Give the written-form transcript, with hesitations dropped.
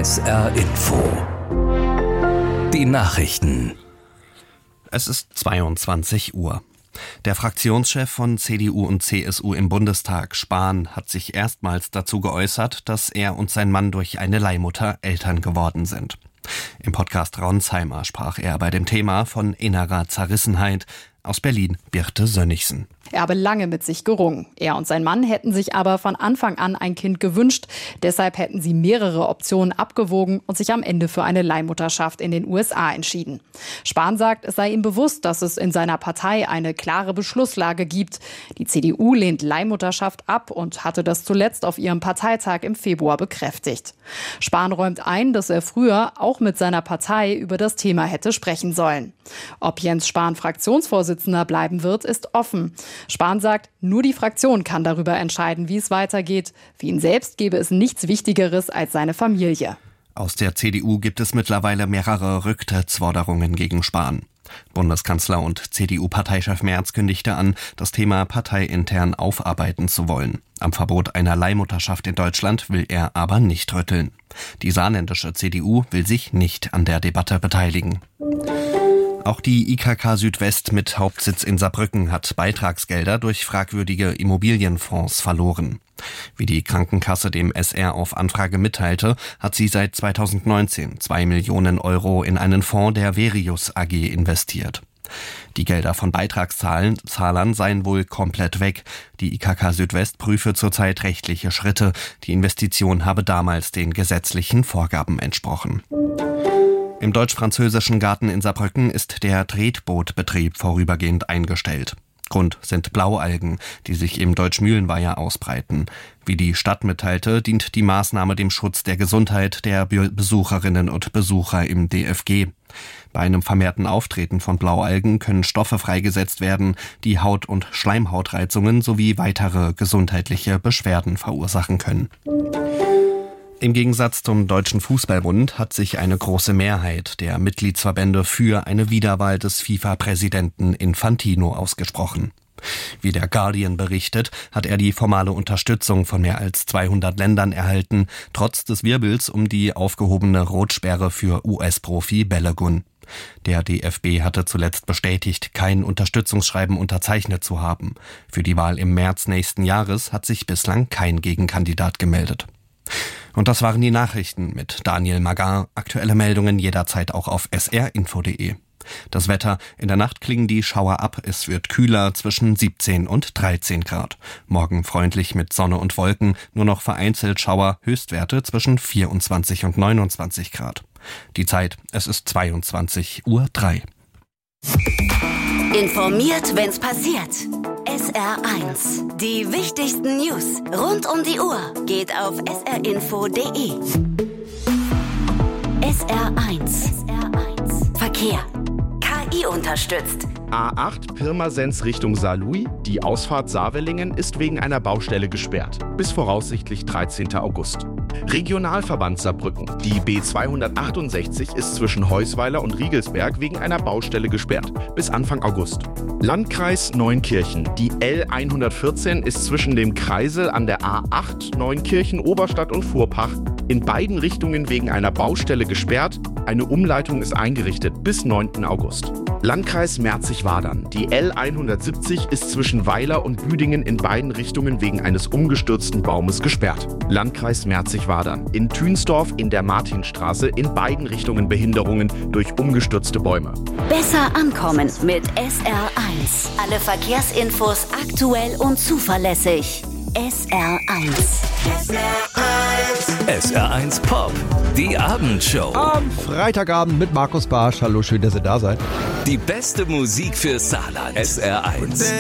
SR Info. Die Nachrichten. Es ist 22 Uhr. Der Fraktionschef von CDU und CSU im Bundestag, Spahn, hat sich erstmals dazu geäußert, dass er und sein Mann durch eine Leihmutter Eltern geworden sind. Im Podcast Ronsheimer sprach er bei dem Thema von innerer Zerrissenheit. Aus Berlin Birte Sönnigsen. Er habe lange mit sich gerungen. Er und sein Mann hätten sich aber von Anfang an ein Kind gewünscht. Deshalb hätten sie mehrere Optionen abgewogen und sich am Ende für eine Leihmutterschaft in den USA entschieden. Spahn sagt, es sei ihm bewusst, dass es in seiner Partei eine klare Beschlusslage gibt. Die CDU lehnt Leihmutterschaft ab und hatte das zuletzt auf ihrem Parteitag im Februar bekräftigt. Spahn räumt ein, dass er früher auch mit seiner Partei über das Thema hätte sprechen sollen. Ob Jens Spahn Fraktionsvorsitzender bleiben wird, ist offen. Spahn sagt, nur die Fraktion kann darüber entscheiden, wie es weitergeht. Für ihn selbst gäbe es nichts Wichtigeres als seine Familie. Aus der CDU gibt es mittlerweile mehrere Rücktrittsforderungen gegen Spahn. Bundeskanzler und CDU-Parteichef Merz kündigte an, das Thema parteiintern aufarbeiten zu wollen. Am Verbot einer Leihmutterschaft in Deutschland will er aber nicht rütteln. Die saarländische CDU will sich nicht an der Debatte beteiligen. Auch die IKK Südwest mit Hauptsitz in Saarbrücken hat Beitragsgelder durch fragwürdige Immobilienfonds verloren. Wie die Krankenkasse dem SR auf Anfrage mitteilte, hat sie seit 2019 2 Millionen Euro in einen Fonds der Verius AG investiert. Die Gelder von Beitragszahlern seien wohl komplett weg. Die IKK Südwest prüfe zurzeit rechtliche Schritte. Die Investition habe damals den gesetzlichen Vorgaben entsprochen. Im deutsch-französischen Garten in Saarbrücken ist der Tretbootbetrieb vorübergehend eingestellt. Grund sind Blaualgen, die sich im Deutschmühlenweiher ausbreiten. Wie die Stadt mitteilte, dient die Maßnahme dem Schutz der Gesundheit der Besucherinnen und Besucher im DFG. Bei einem vermehrten Auftreten von Blaualgen können Stoffe freigesetzt werden, die Haut- und Schleimhautreizungen sowie weitere gesundheitliche Beschwerden verursachen können. Im Gegensatz zum Deutschen Fußballbund hat sich eine große Mehrheit der Mitgliedsverbände für eine Wiederwahl des FIFA-Präsidenten Infantino ausgesprochen. Wie der Guardian berichtet, hat er die formale Unterstützung von mehr als 200 Ländern erhalten, trotz des Wirbels um die aufgehobene Rotsperre für US-Profi Balogun. Der DFB hatte zuletzt bestätigt, kein Unterstützungsschreiben unterzeichnet zu haben. Für die Wahl im März nächsten Jahres hat sich bislang kein Gegenkandidat gemeldet. Und das waren die Nachrichten mit Daniel Magar. Aktuelle Meldungen jederzeit auch auf srinfo.de. Das Wetter: In der Nacht klingen die Schauer ab. Es wird kühler, zwischen 17 und 13 Grad. Morgen freundlich mit Sonne und Wolken, nur noch vereinzelt Schauer, Höchstwerte zwischen 24 und 29 Grad. Die Zeit: es ist 22:03 Uhr. Informiert, wenn's passiert. SR1. Die wichtigsten News rund um die Uhr geht auf srinfo.de. SR1. Verkehr. KI unterstützt. A8 Pirmasens Richtung Saarlouis. Die Ausfahrt Saarwellingen ist wegen einer Baustelle gesperrt. Bis voraussichtlich 13. August. Regionalverband Saarbrücken. Die B268 ist zwischen Heusweiler und Riegelsberg wegen einer Baustelle gesperrt. Bis Anfang August. Landkreis Neunkirchen. Die L114 ist zwischen dem Kreisel an der A8 Neunkirchen, Oberstadt und Furpach in beiden Richtungen wegen einer Baustelle gesperrt. Eine Umleitung ist eingerichtet bis 9. August. Landkreis Merzig-Wadern. Die L170 ist zwischen Weiler und Büdingen in beiden Richtungen wegen eines umgestürzten Baumes gesperrt. Landkreis Merzig-Wadern. In Thünsdorf in der Martinstraße in beiden Richtungen Behinderungen durch umgestürzte Bäume. Besser ankommen mit SR1. Alle Verkehrsinfos aktuell und zuverlässig. SR1. SR1 Pop, die Abendshow. Am Freitagabend mit Markus Barsch. Hallo, schön, dass ihr da seid. Die beste Musik für Saarland. SR1.